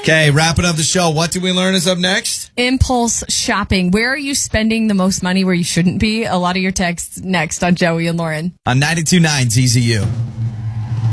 Okay, wrapping up the show. What did we learn is up next? Impulse shopping. Where are you spending the most money where you shouldn't be? A lot of your texts next on Joey and Lauren. On 92.9 ZZU.